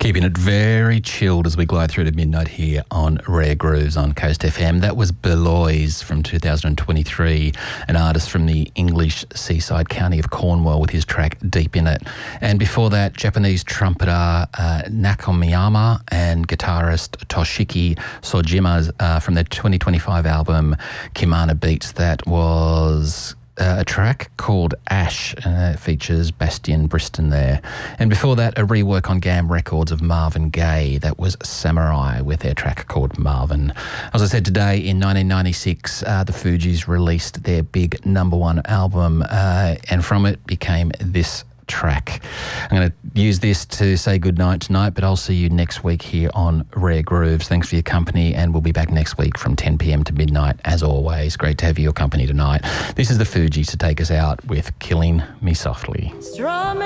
Keeping it very chilled as we glide through to midnight here on Rare Grooves on Coast FM. That was Belois from 2023, an artist from the English seaside county of Cornwall with his track Deep in It. And before that, Japanese trumpeter Nakamiyama and guitarist Toshiki Sojima from their 2025 album Kimana Beats. That was a track called Ash, and it features Bastian Briston there. And before that, a rework on GAM Records of Marvin Gaye. That was Samurai with their track called Marvin. As I said, today in 1996, the Fugees released their big #1 album, and from it became this track. I'm going to use this to say goodnight tonight, but I'll see you next week here on Rare Grooves. Thanks for your company, and we'll be back next week from 10 p.m. to midnight as always. Great to have your company tonight. This is the Fugees to take us out with Killing Me Softly.